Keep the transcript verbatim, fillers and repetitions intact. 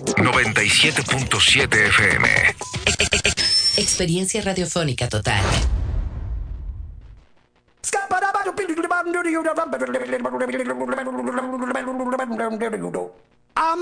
noventa y siete punto siete F M. Experiencia radiofónica total. I'm